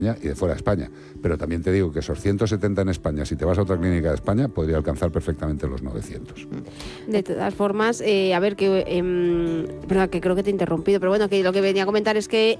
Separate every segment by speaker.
Speaker 1: y de fuera de España. Pero también te digo que esos 170 en España, si te vas a otra clínica de España, podría alcanzar perfectamente los 900.
Speaker 2: De todas formas, a ver, verdad que creo que te he interrumpido, pero bueno, que lo que venía a comentar es que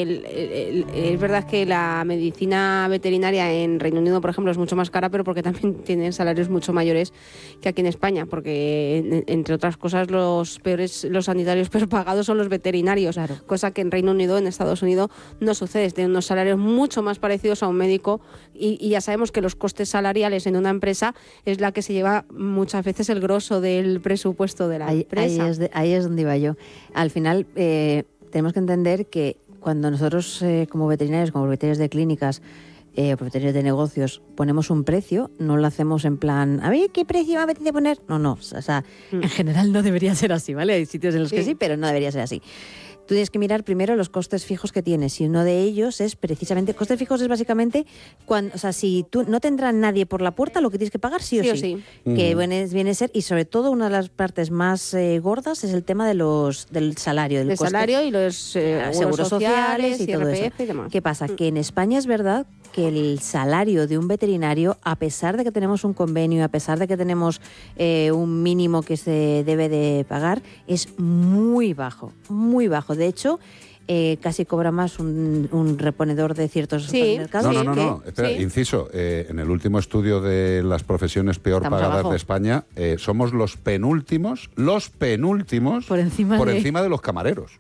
Speaker 2: es verdad que la medicina veterinaria en Reino Unido, por ejemplo, es mucho más cara, pero porque también tienen salarios mucho mayores que aquí en España, porque entre otras cosas los sanitarios peor pagados son los veterinarios, claro. Cosa que en Reino Unido, en Estados Unidos, no sucede. Tienen unos salarios mucho más parecidos a un médico y ya sabemos que los costes salariales en una empresa es la que se lleva muchas veces el grosso del presupuesto de la empresa.
Speaker 3: Ahí es donde iba yo. Al final tenemos que entender que cuando nosotros como veterinarios de clínicas, propietarios de negocios, ponemos un precio, no lo hacemos en plan, a ver, ¿qué precio me apetece poner? No, o sea, en general no debería ser así, ¿vale? Hay sitios en los que sí, pero no debería ser así. Tú tienes que mirar primero los costes fijos que tienes, y uno de ellos es precisamente, costes fijos es básicamente, si tú no tendrá nadie por la puerta, lo que tienes que pagar sí o sí. Que viene a ser, y sobre todo una de las partes más gordas es el tema del salario. Del
Speaker 2: salario y los seguros sociales y todo eso. Y demás.
Speaker 3: ¿Qué pasa? Que en España es verdad que el salario de un veterinario, a pesar de que tenemos un convenio, a pesar de que tenemos un mínimo que se debe de pagar, es muy bajo, muy bajo. De hecho, casi cobra más un reponedor de ciertos supermercados.
Speaker 1: No. Espera, inciso. En el último estudio de las profesiones peor pagadas de España, somos los penúltimos por encima de los camareros.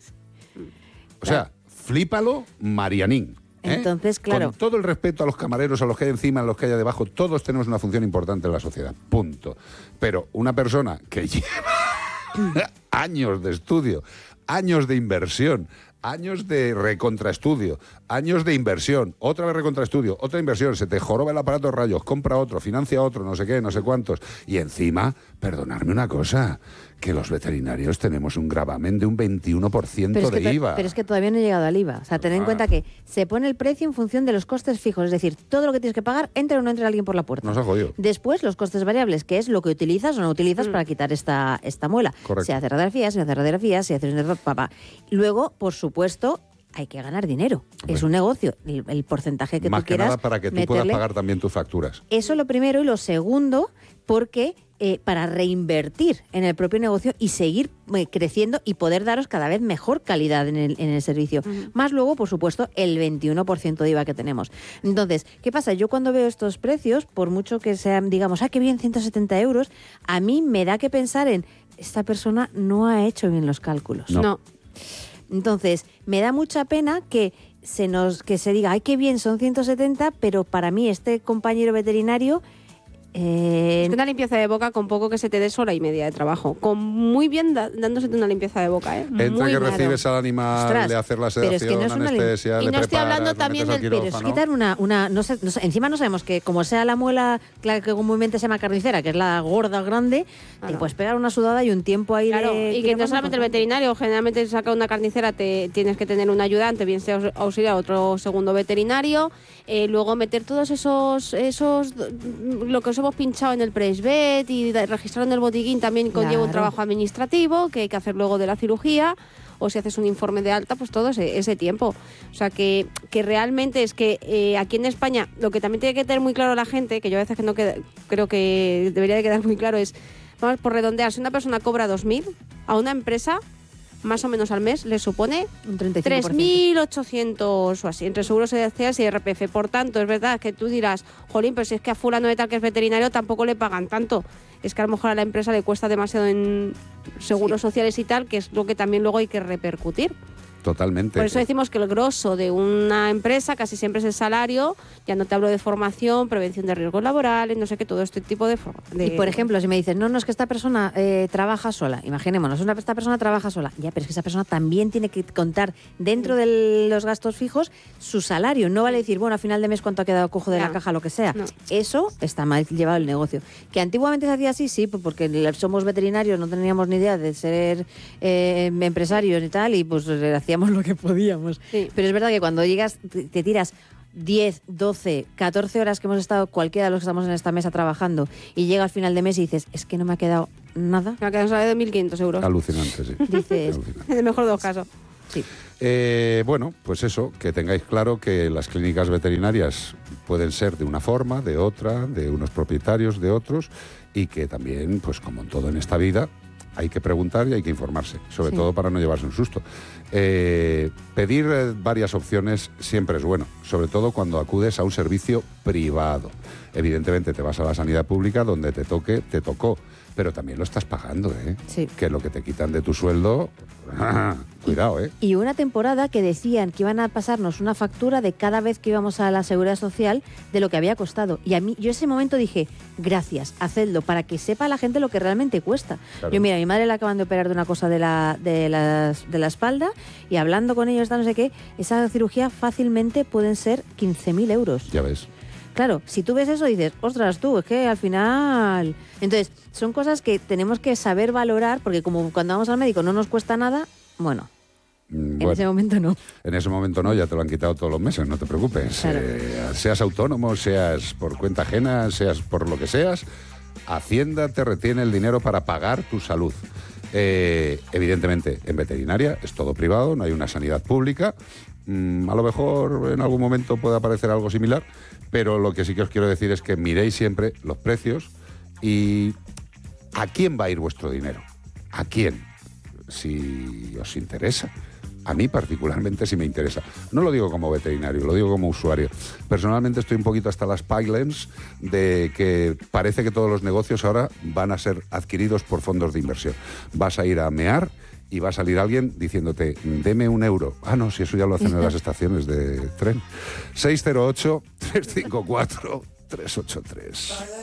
Speaker 1: O sea, flípalo, Marianín.
Speaker 3: Entonces, claro.
Speaker 1: Con todo el respeto a los camareros, a los que hay encima, a los que hay debajo, todos tenemos una función importante en la sociedad. Punto. Pero una persona que lleva años de estudio, años de inversión, años de recontraestudio, años de inversión, otra vez recontraestudio, otra inversión, se te joroba el aparato de rayos, compra otro, financia otro, no sé qué, no sé cuántos. Y encima, perdonadme una cosa, que los veterinarios tenemos un gravamen de un 21% de IVA.
Speaker 3: Pero es que todavía no he llegado al IVA. O sea, ten en cuenta que se pone el precio en función de los costes fijos. Es decir, todo lo que tienes que pagar, entra o no entra alguien por la puerta.
Speaker 1: Nos ha jodido.
Speaker 3: Después, los costes variables, que es lo que utilizas o no utilizas para quitar esta muela.
Speaker 1: Correcto.
Speaker 3: Se hace radiografía, se hace radiografía, se hace papá. Luego, por supuesto, hay que ganar dinero. Hombre. Es un negocio. El porcentaje que
Speaker 1: más
Speaker 3: tú quieras
Speaker 1: Más que nada para que tú puedas pagar también tus facturas.
Speaker 3: Eso lo primero. Y lo segundo, porque para reinvertir en el propio negocio y seguir creciendo y poder daros cada vez mejor calidad en el servicio. Más luego, por supuesto, el 21% de IVA que tenemos. Entonces, ¿qué pasa? Yo cuando veo estos precios, por mucho que sean, digamos, qué bien, 170 euros, a mí me da que pensar en, esta persona no ha hecho bien los cálculos.
Speaker 2: No.
Speaker 3: Entonces, me da mucha pena que se diga, ay, qué bien, son 170, pero para mí este compañero veterinario...
Speaker 2: Es que una limpieza de boca, con poco que se te des hora y media de trabajo. Con muy bien dándosete una limpieza de boca,
Speaker 1: Entre
Speaker 2: muy
Speaker 1: que
Speaker 2: claro.
Speaker 1: recibes al animal, le hacer la sedación,
Speaker 3: pero es que no es
Speaker 1: anestesia,
Speaker 2: y
Speaker 1: le
Speaker 2: no estoy hablando también del...
Speaker 3: Pero es quitar no sé, encima no sabemos que como sea la muela, que comúnmente se llama carnicera, que es la gorda grande, te puedes pegar una sudada y un tiempo ahí
Speaker 2: y que no solamente el veterinario, generalmente saca una carnicera, tienes que tener un ayudante, bien sea auxiliar, otro segundo veterinario, luego meter todos esos lo que os hemos pinchado en el Presvet y registrarlo en el botiquín también conlleva un trabajo administrativo que hay que hacer luego de la cirugía, o si haces un informe de alta, pues todo ese tiempo. O sea, que realmente es que aquí en España lo que también tiene que tener muy claro la gente, que yo a veces que no creo que debería de quedar muy claro, es, vamos por redondear, si una persona cobra 2.000, a una empresa más o menos al mes le supone
Speaker 3: un 35%.
Speaker 2: 3.800 o así, entre seguros sociales y IRPF. Por tanto, es verdad que tú dirás, jolín, pero si es que a fulano de tal que es veterinario tampoco le pagan tanto. Es que a lo mejor a la empresa le cuesta demasiado en seguros sociales y tal, que es lo que también luego hay que repercutir.
Speaker 1: Totalmente.
Speaker 2: Por eso decimos que el grosso de una empresa casi siempre es el salario, ya no te hablo de formación, prevención de riesgos laborales, no sé qué, todo este tipo de...
Speaker 3: Y por ejemplo, si me dices, no, es que esta persona trabaja sola, imaginémonos, esta persona trabaja sola, ya, pero es que esa persona también tiene que contar dentro de los gastos fijos su salario, no vale decir, bueno, a final de mes cuánto ha quedado cojo de la caja, lo que sea. No. Eso está mal llevado el negocio. Que antiguamente se hacía así, sí, porque somos veterinarios, no teníamos ni idea de ser empresarios y tal, y pues hacíamos lo que podíamos. Sí. Pero es verdad que cuando llegas, te tiras 10, 12, 14 horas que hemos estado cualquiera de los que estamos en esta mesa trabajando y llega al final de mes y dices, es que no me ha quedado nada.
Speaker 2: Me ha quedado un salario de 1.500 euros.
Speaker 1: Alucinante, sí.
Speaker 3: Dices,
Speaker 2: en el mejor de los casos.
Speaker 3: Sí.
Speaker 1: Bueno, pues eso, que tengáis claro que las clínicas veterinarias pueden ser de una forma, de otra, de unos propietarios, de otros, y que también, pues como en todo en esta vida, hay que preguntar y hay que informarse, sobre todo para no llevarse un susto. Pedir varias opciones siempre es bueno, sobre todo cuando acudes a un servicio privado. Evidentemente te vas a la sanidad pública, donde te toque, te tocó, pero también lo estás pagando, ¿eh?
Speaker 3: Sí.
Speaker 1: Que lo que te quitan de tu sueldo, cuidado, ¿eh?
Speaker 3: Y una temporada que decían que iban a pasarnos una factura de cada vez que íbamos a la Seguridad Social de lo que había costado. Y a mí, yo ese momento dije, gracias, hacedlo, para que sepa la gente lo que realmente cuesta.
Speaker 1: Claro.
Speaker 3: Yo, mira, a mi madre le acaban de operar de una cosa de la espalda, y hablando con ellos, no sé qué, esa cirugía fácilmente pueden ser 15.000 euros.
Speaker 1: Ya ves.
Speaker 3: Claro, si tú ves eso dices, ostras tú, es que al final... Entonces, son cosas que tenemos que saber valorar, porque como cuando vamos al médico no nos cuesta nada, bueno, en ese momento no.
Speaker 1: En ese momento no, ya te lo han quitado todos los meses, no te preocupes.
Speaker 3: Claro.
Speaker 1: Seas autónomo, seas por cuenta ajena, seas por lo que seas, Hacienda te retiene el dinero para pagar tu salud. Evidentemente, en veterinaria es todo privado, no hay una sanidad pública. A lo mejor en algún momento puede aparecer algo similar, pero lo que sí que os quiero decir es que miréis siempre los precios y a quién va a ir vuestro dinero. ¿A quién? Si os interesa. A mí particularmente sí me interesa. No lo digo como veterinario, lo digo como usuario. Personalmente estoy un poquito hasta las pylons de que parece que todos los negocios ahora van a ser adquiridos por fondos de inversión. Vas a ir a mear y va a salir alguien diciéndote, deme €1. Ah, no, si eso ya lo hacen en las estaciones de tren. 608-354-383.